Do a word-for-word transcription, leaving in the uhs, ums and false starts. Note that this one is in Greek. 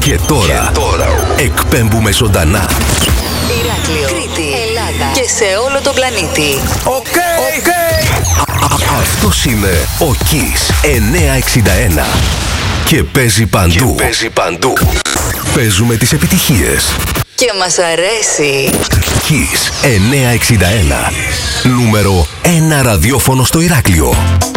Και τώρα, και τώρα εκπέμπουμε ζωντανά Ηράκλειο, Κρήτη, Ελλάδα και σε όλο τον πλανήτη. Οκ, okay, οκ okay. Αυτός είναι ο Kiss εννιακόσια εξήντα ένα και παίζει παντού. Και παίζει παντού. Παίζουμε τις επιτυχίες Και μας αρέσει. Kiss εννιακόσια εξήντα ένα, νούμερο ένα ραδιόφωνο στο Ηράκλειο.